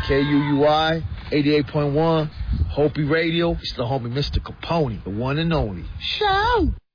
KUUI 88.1, Hopi Radio. It's the homie Mr. Capone, the one and only. Show!